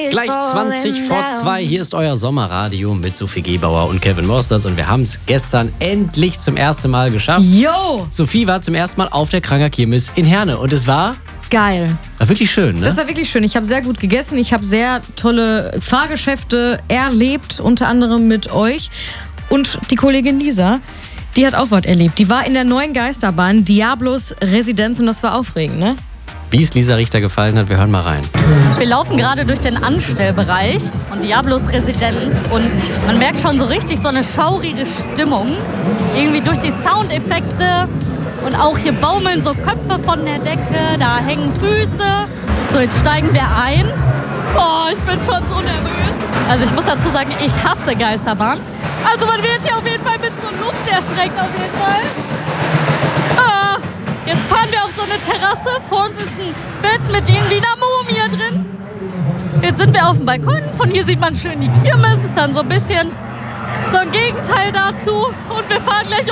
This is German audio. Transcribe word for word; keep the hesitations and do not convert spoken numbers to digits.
Gleich zwanzig vor zwei, hier ist euer Sommerradio mit Sophie Gebauer und Kevin Mosters und wir haben es gestern endlich zum ersten Mal geschafft. Yo! Sophie war zum ersten Mal auf der Kranger Kirmes in Herne und es war... Geil. War wirklich schön, ne? Das war wirklich schön. Ich habe sehr gut gegessen. Ich habe sehr tolle Fahrgeschäfte erlebt, unter anderem mit euch. Und die Kollegin Lisa, die hat auch was erlebt. Die war in der neuen Geisterbahn Diablos Residenz und das war aufregend, ne? Wie es Lisa Richter gefallen hat, wir hören mal rein. Wir laufen gerade durch den Anstellbereich und Diablos Residenz und man merkt schon so richtig so eine schaurige Stimmung. Irgendwie durch die Soundeffekte und auch hier baumeln so Köpfe von der Decke, da hängen Füße. So, jetzt steigen wir ein. Oh, ich bin schon so nervös. Also ich muss dazu sagen, ich hasse Geisterbahn. Also man wird hier auf jeden Fall mit so Luft erschreckt auf jeden Fall. Ah. Jetzt fahren wir auf so eine Terrasse, vor uns ist ein Bett mit irgendwie einer Mumie drin. Jetzt sind wir auf dem Balkon, von hier sieht man schön die Kirmes, ist dann so ein bisschen so ein Gegenteil dazu und wir fahren gleich